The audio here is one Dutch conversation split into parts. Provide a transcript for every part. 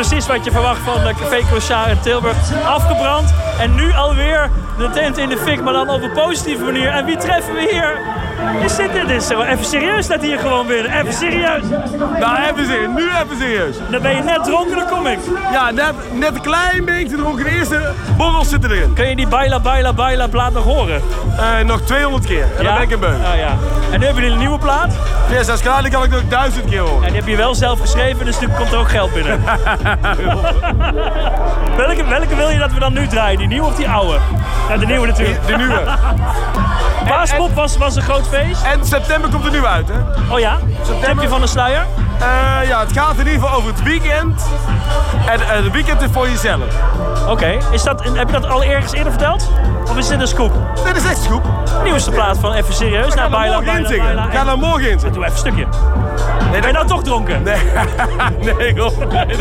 precies wat je verwacht van Café Clochard in Tilburg. Afgebrand en nu alweer de tent in de fik, maar dan op een positieve manier. En wie treffen we hier? Dit is zo even serieus dat hier gewoon binnen. Even serieus. Nou, even serieus. Nu even serieus. Dan ben je net dronken, dan kom ik. Ja, net een klein beetje dronken. De eerste borrels zitten erin. Kun je die baila baila baila plaat nog horen? Nog 200 keer. En dan ben ik een beu. Ja. En nu hebben jullie een nieuwe plaat. Fiesta Escalada, die kan ik nog 1000 keer horen. En die heb je wel zelf geschreven, dus nu komt er ook geld binnen. Welke wil je dat we dan nu draaien? Die nieuwe of die oude? Ja, de nieuwe natuurlijk. De nieuwe. Paaspop was een groot feest. En september komt er nu uit, hè? Oh ja? Tipje van de sluier? Ja, het gaat in ieder geval over het weekend. En het weekend is voor jezelf. Oké. Heb je dat al ergens eerder verteld? Of is dit een scoop? Dit is echt een scoop. Nieuwste plaat van Even Serieus. Ik ga er morgen in zingen. Doe even een stukje. Ben je nou toch dronken? Nee, Rob.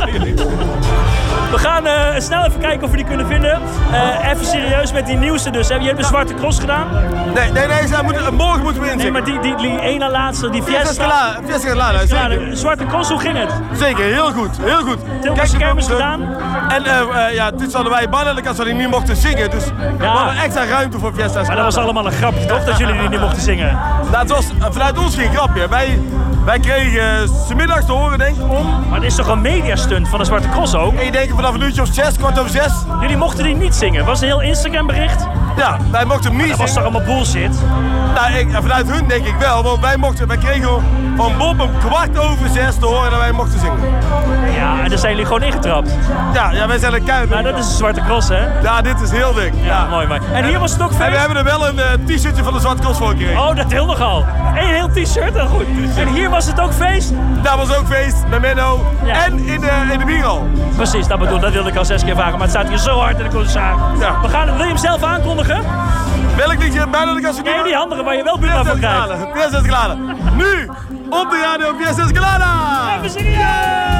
We gaan snel even kijken of we die kunnen vinden. Even serieus met die nieuwste dus. Je hebt een Zwarte Cross gedaan? Morgen moeten we inzingen. Nee, maar die ene laatste, die Fiesta. Fiesta Escalada, zeker. Zwarte Cross, hoe ging het? Zeker, heel goed. Tilburgse kermis gedaan. En dit hadden wij bannen, als we die niet mochten zingen. Dus we hadden extra ruimte voor Fiesta Escalada. Maar dat was allemaal een grapje, toch? Dat jullie die niet mochten zingen? Dat was vanuit ons geen grapje. Wij kregen 's middags te horen, denk ik, Maar het is toch een mediastunt van de Zwarte Cross ook? En je denkt vanaf een uurtje of 6, 6:15. Jullie mochten die niet zingen. Was een heel Instagram bericht? Ja, wij mochten hem niet zingen. Dat was toch allemaal bullshit? Nou, vanuit hun denk ik wel, want wij kregen van Bob om 6:15 te horen dat wij mochten zingen. Ja, en daar zijn jullie gewoon ingetrapt. Ja, wij zijn een kuip. Nou, dat is een Zwarte Cross, hè? Ja, dit is heel dik. Ja, mooi. En hier was het ook feest? En we hebben er wel een t-shirtje van de Zwarte Cross voor gekregen. Oh, dat heel nogal. Eén heel t-shirt, dan goed. En hier was het ook feest? Daar was ook feest, met Menno. Ja. En in de bierhal. Precies, dat wilde ik al 6 keer vragen, maar het staat hier zo hard in de Clochard. Ja. Wil je hem zelf aankondigen? Welk liedje? Bijna de kassie. Nee, die andere waar je wel binnen van krijgt. Fiesta Escalada. Nu, op de radio Fiesta Escalada. Even serieus!